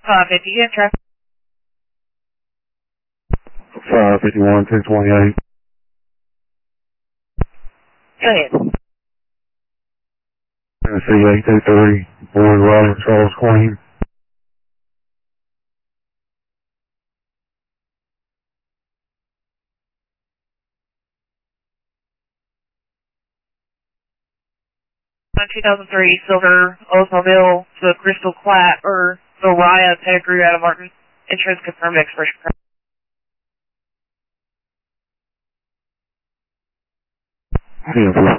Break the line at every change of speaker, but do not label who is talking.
550, you have traffic.
551, 1028.
Go ahead.
Tennessee 823, Boyd Robert Charles Queen.
A 2003 silver Oldsmobile, the Crystal Clat, or the Raya Pettigrew out of Martin. Insurance confirmed expiration.
Yeah,